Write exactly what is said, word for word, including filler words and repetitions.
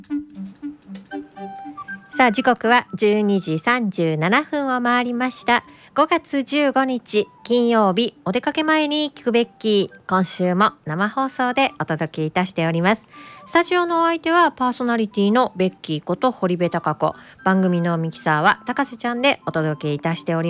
さあ時刻はじゅうにじさんじゅうななふんを回りました。ごがつじゅうごにち金曜日、お出かけ前に聞くべき、今週も生放送でお届けいたしております。スタジオのお相手はパーソナリティのベッキーこと堀部貴子、番組のミキサーは高瀬ちゃんでお届けいたしております。